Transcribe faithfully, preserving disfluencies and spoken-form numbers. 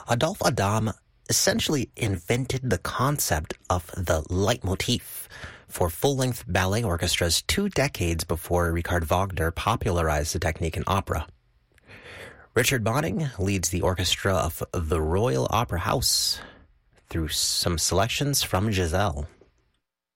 Adolphe Adam essentially invented the concept of the leitmotif for full-length ballet orchestras two decades before Richard Wagner popularized the technique in opera. Richard Bonning leads the orchestra of the Royal Opera House through some selections from Giselle.